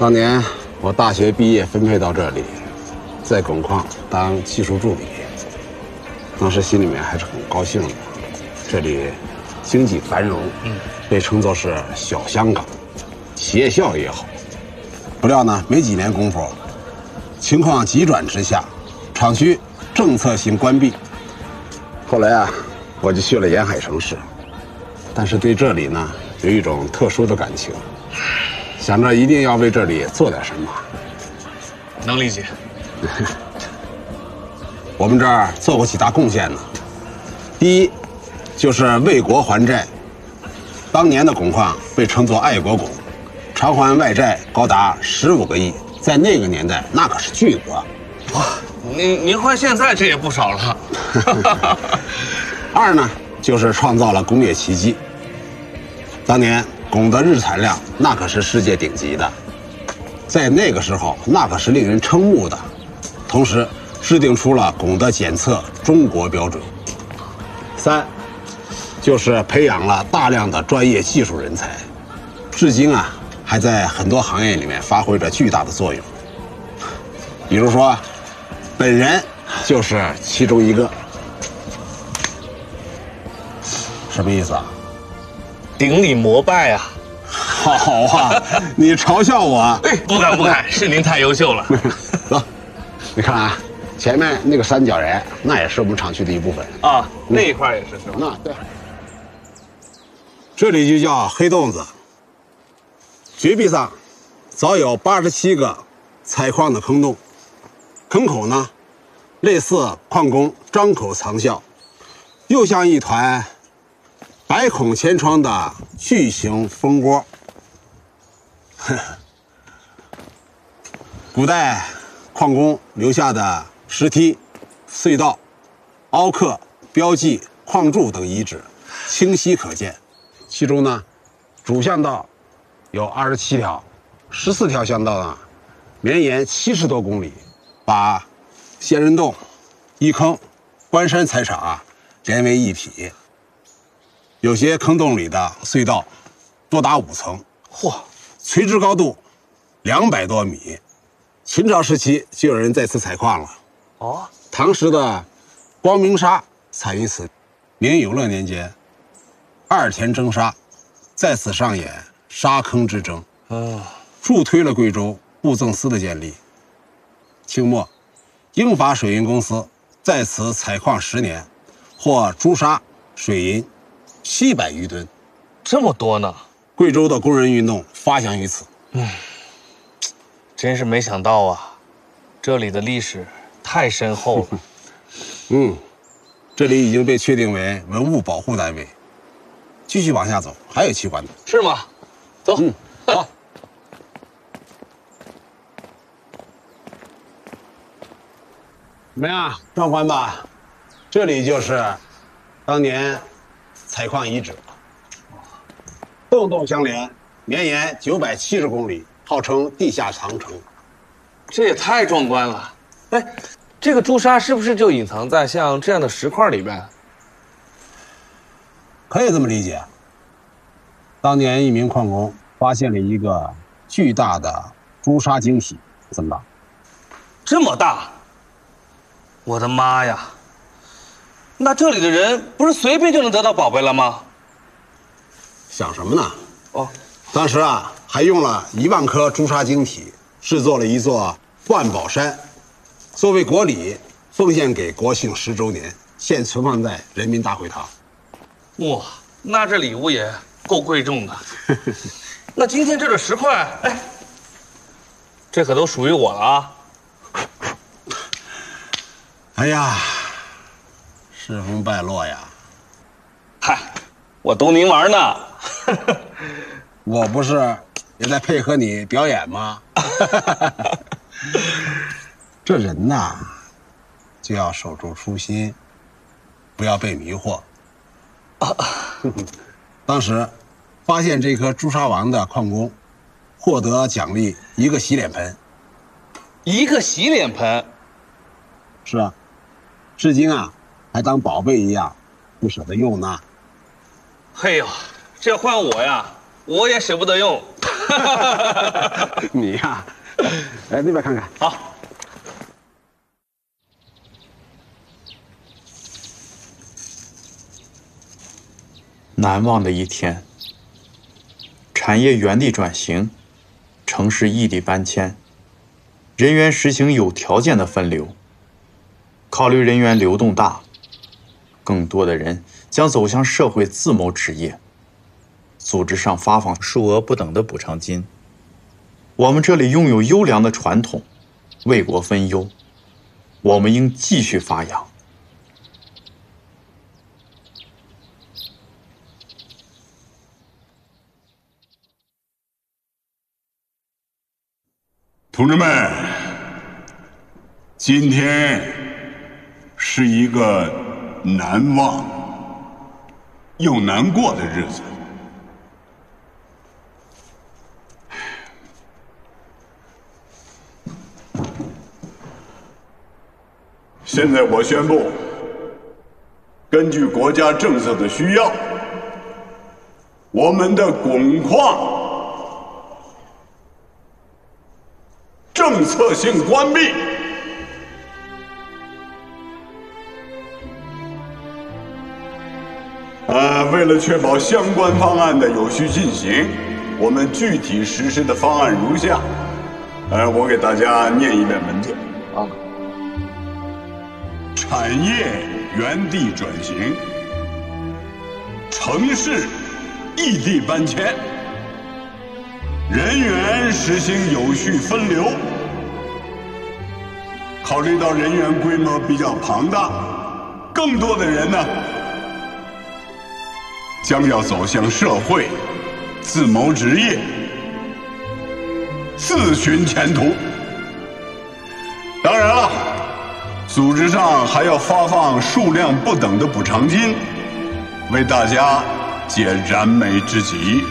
当年我大学毕业分配到这里，在汞矿当技术助理，当时心里面还是很高兴的。这里经济繁荣，被称作是小香港，企业效益也好。不料呢，没几年功夫，情况急转直下，厂区政策性关闭。后来啊，我就去了沿海城市，但是对这里呢有一种特殊的感情，想着一定要为这里做点什么。 能理解。 我们这儿做过几大贡献呢。第一，就是为国还债。当年的汞矿被称作爱国汞，偿还外债高达15个亿，在那个年代那可是巨额。 哇，您换现在这也不少了。 二呢，就是创造了工业奇迹。当年汞的日产量那可是世界顶级的，在那个时候那可是令人瞠目的。同时制定出了汞的检测中国标准。三，就是培养了大量的专业技术人才，至今啊还在很多行业里面发挥着巨大的作用。比如说，本人就是其中一个。什么意思啊？ 顶礼膜拜啊！ 好啊，你嘲笑我？ 哎，不敢，是您太优秀了。 走，你看啊，前面那个三角岩，那也是我们厂区的一部分啊。那一块也是吧？ 那对，这里就叫黑洞子。绝壁上早有87个采矿的坑洞，坑口呢，类似矿工张口藏笑，又像一团百孔千疮的巨型蜂窝。古代矿工留下的石梯、隧道、凹刻、标记、矿柱等遗址清晰可见。其中呢，主巷道有27条，14条巷道呢绵延70多公里，把仙人洞、一坑、关山采场啊连为一体。有些坑洞里的隧道多达5层，嚯，垂直高度200多米。秦朝时期就有人在此采矿了。哦，唐时的光明沙产于此。明永乐年间，二田征沙在此上演沙坑之争，助推了贵州布政司的建立。清末，英法水银公司在此采矿10年，获朱砂、水银700余吨， 这么多呢！ 贵州的工人运动发祥于此。 真是没想到啊，这里的历史太深厚了。 这里已经被确定为文物保护单位。继续往下走，还有奇观呢。 是吗？走。 好。怎么样，壮观吧？这里就是当年采矿遗址，洞洞相连，绵延970公里，号称地下长城。 这也太壮观了！哎，这个朱砂是不是就隐藏在像这样的石块里边？ 可以这么理解。当年一名矿工发现了一个巨大的朱砂晶体，怎么了？ 这么大！我的妈呀！那这里的人不是随便就能得到宝贝了吗？ 想什么呢？当时啊，还用了1万颗朱砂晶体制作了一座万宝山，作为国礼奉献给国庆10周年，现存放在人民大会堂。 哇，那这礼物也够贵重的。那今天这个石块，哎，这可都属于我了啊！ 哎呀，世风败落呀！ 嗨，我逗您玩呢。 我不是也在配合你表演吗？这人呐，就要守住初心，不要被迷惑。当时发现这颗朱砂王的矿工获得奖励1个洗脸盆。 1个洗脸盆？ 是啊，至今啊还当宝贝一样不舍得用呢。 嘿呦，这换我呀，我也舍不得用。 你呀，来那边看看。 好。 难忘的一天，产业原地转型，城市异地搬迁，人员实行有条件的分流。考虑人员流动大，更多的人将走向社会自谋职业，组织上发放数额不等的补偿金。我们这里拥有优良的传统，为国分忧，我们应继续发扬。 同志们，今天是一个难忘又难过的日子。现在我宣布，根据国家政策的需要，我们的汞矿政策性关闭。为了确保相关方案的有序进行，我们具体实施的方案如下。我给大家念一遍文件啊。产业原地转型，城市异地搬迁，人员实行有序分流。考虑到人员规模比较庞大，更多的人呢将要走向社会，自谋职业，自寻前途。当然了，组织上还要发放数量不等的补偿金，为大家解燃眉之急。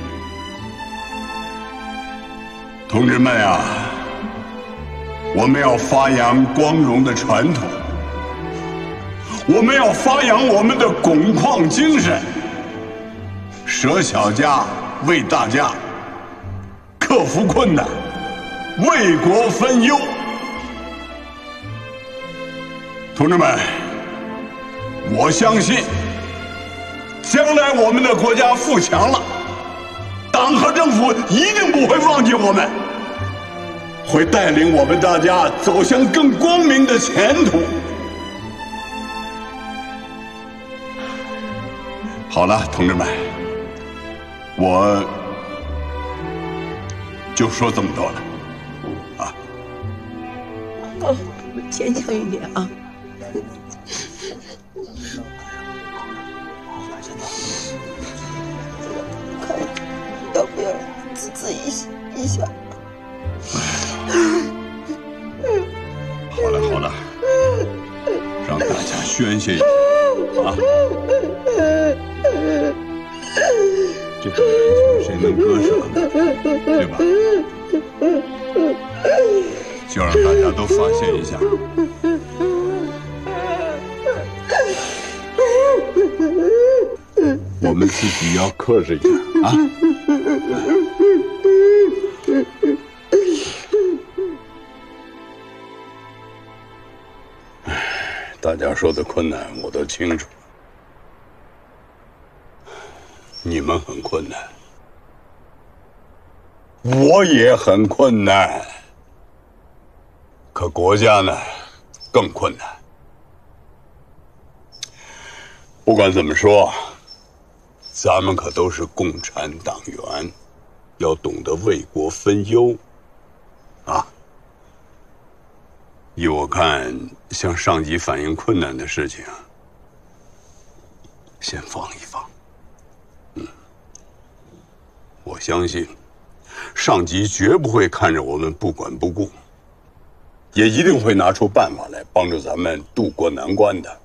同志们啊，我们要发扬光荣的传统，我们要发扬我们的汞矿精神，舍小家为大家，克服困难，为国分忧。同志们，我相信，将来我们的国家富强了，党和政府一定不会忘记我们，会带领我们大家走向更光明的前途。好了，同志们，我就说这么多了，啊。 哦，坚强一点啊。看，要不要自一下？ 好了好了，让大家宣泄一下啊。这种人情谁能割舍呢？对吧？就让大家都发泄一下。我们自己要克制一点啊。大家说的困难我都清楚，你们很困难，我也很困难，可国家呢更困难。不管怎么说，咱们可都是共产党员，要懂得为国分忧啊。依我看，向上级反映困难的事情，先放一放。我相信，上级绝不会看着我们不管不顾，也一定会拿出办法来帮助咱们渡过难关的。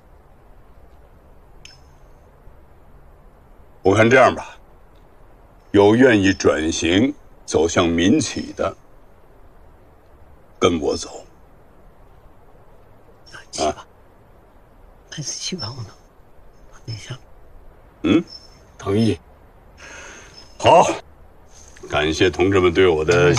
我看这样吧，有愿意转型走向民企的，跟我走。 希望，还是希望呢，那啥。 同意。好， 感谢同志们对我的